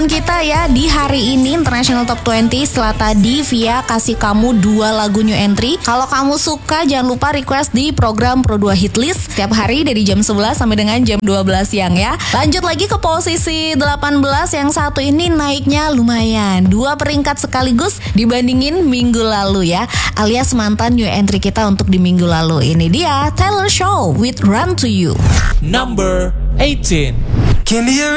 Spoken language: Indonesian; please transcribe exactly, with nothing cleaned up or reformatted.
pembahasan kita ya di hari ini International Top dua puluh. Setelah tadi Via kasih kamu dua lagu new entry. Kalau kamu suka jangan lupa request di program Pro dua Hitlist setiap hari dari jam sebelas sampai dengan jam dua belas siang ya. Lanjut lagi ke posisi delapan belas. Yang satu ini naiknya lumayan, dua peringkat sekaligus dibandingin minggu lalu ya, alias mantan new entry kita untuk di minggu lalu. Ini dia Taylor Swift with Run to You. Number eighteen. Can you